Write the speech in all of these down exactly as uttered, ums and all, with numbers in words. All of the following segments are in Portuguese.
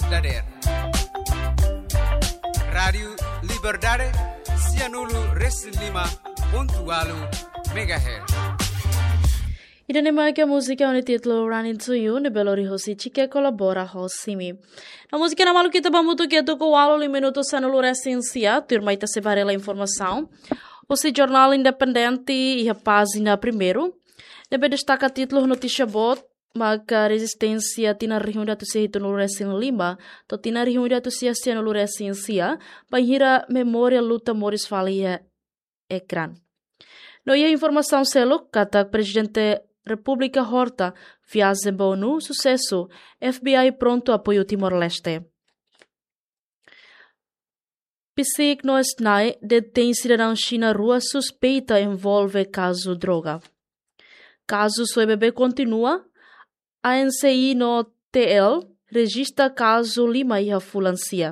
Dader. Radio Liberdade Sianulu Resilima Pontualu Megahertz. Idanema que a música é o título Running to You, de Belo Horizonte, que colabora Rossimi. A música na malu kita bamutu que tocou alo em minuto sanulu recência, turma ita separela a informação. O jornal independente e a página primeiro. Deve destacar título notícia bot, mas a resistência tina reunião tu se no recém lima, to tina reunião tu se se no recência, para memória luta moris falia ecrã. No ia informação selo, kata presidente República Horta, viagem bonu, sucesso, F B I pronto apoio Timor-Leste. Psic no Snai detém cidadão China rua suspeita envolve caso droga. Caso sua bebê continua, a N C I no T L registra caso Lima e a Fulancia.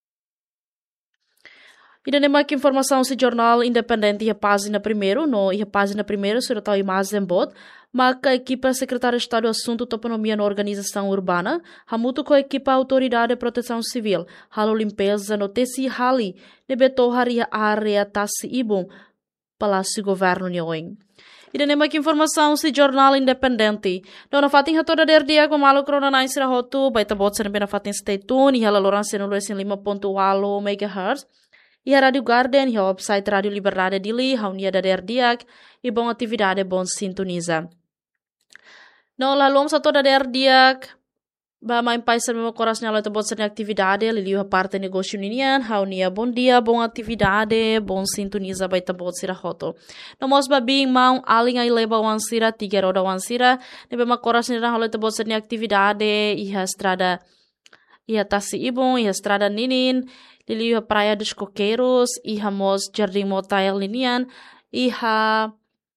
E da que informação se jornal independente e a página primeiro, no e a página primeiro sobre tal imagem bot, mas a equipa secretária de Estado do Assunto Toponomia na Organização Urbana, hamuto com a equipa Autoridade de Proteção Civil, halo limpeza no Tesi Hali, nebetou haria área Tassi Ibum, Palácio Governo Nhoen. E da que informação se jornal independente, não na fatin toda der dia com malo corona na isra hotu, baita bot sen na fatin stay tune, e hala lorança no resin lima ponto alo megahertz. E a Radio Garden e o website Radio Liberdade Dili, a unia da der diak, e bom atividade bom sintoniza. No la lom sa toda der diak, ba mai pai sa mesmo coração ela bom sa atividade, liliu a parte negócio ninian, a unia bom dia, bom atividade, bom sintoniza baita bom sira hoto. No mos ba bing mau aling ai leba wansira tiga roda wansira, nebe ma coração ela hala bom sa atividade, e a estrada e a Tassi Ibon, e a estrada ninin, liliu a Praia dos Coqueiros, e a mos Jardim Motael linian, e a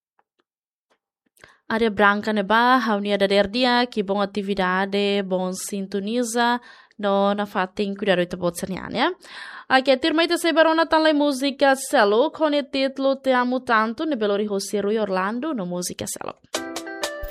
área branca neba, a unia da der dia, que bom atividade, bom sintoniza, no na fatin cuidado ita bot sanian, aqui a turma ita sebarona tanle música selo, com o título Te Amo Tanto, ne Belo Horizonte e Orlando, no música selo.